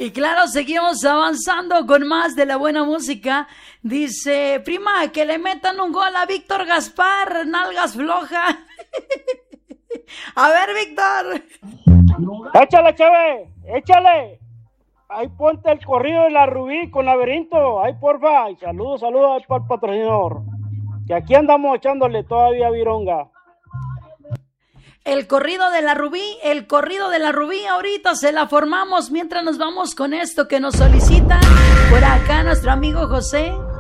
Y claro, seguimos avanzando con más de la buena música. Dice, prima, que le metan un gol a Víctor Gaspar, nalgas floja. A ver, Víctor. Échale, Cheve, échale. Ahí ponte el corrido de la Rubí con Laberinto. Ahí, porfa. Y saludos para el patrocinador. Que aquí andamos echándole todavía vironga. El corrido de la Rubí, ahorita se la formamos mientras nos vamos con esto que nos solicita por acá nuestro amigo José.